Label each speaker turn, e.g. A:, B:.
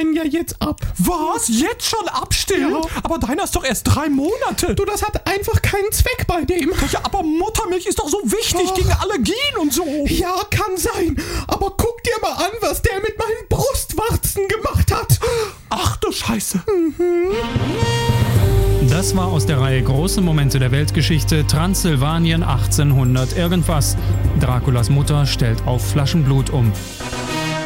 A: meinen ja jetzt ab.
B: Was? Jetzt schon abstillen?
A: Ja.
B: Aber deiner ist doch erst 3 Monate.
A: Du, das hat einfach keinen Zweck bei dem.
B: Ja, aber Muttermilch ist doch so wichtig
A: Oh.
B: gegen Allergien und so.
A: Ja, kann sein. Aber guck dir mal an, was der mit meinen Brustwarzen gemacht hat.
B: Ach du Scheiße.
C: Das war aus der Reihe Große Momente der Weltgeschichte Transsilvanien 1800 irgendwas. Draculas Mutter stellt auf Flaschenblut um.